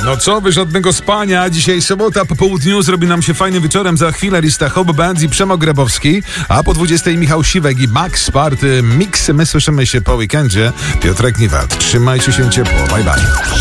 No co wy, żadnego spania. Dzisiaj sobota, po południu zrobi nam się fajnym wieczorem. Za chwilę lista Hop Band i Przemok Grabowski, a po 20 Michał Siwek i Max Party Mix. My słyszymy się po weekendzie. Piotrek Niwald. Trzymajcie się ciepło. Bye bye.